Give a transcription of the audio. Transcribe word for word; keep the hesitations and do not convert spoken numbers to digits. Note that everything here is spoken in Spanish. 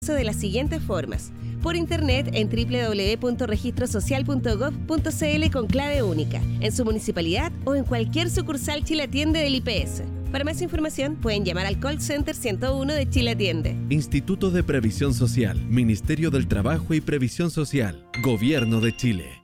de las siguientes formas: por internet en doble u doble u doble u punto registro social punto gov punto c l con clave única, en su municipalidad o en cualquier sucursal Chile Atiende del I P S. Para más información pueden llamar al call center ciento uno de Chile Atiende. Instituto de Previsión Social, Ministerio del Trabajo y Previsión Social, Gobierno de Chile.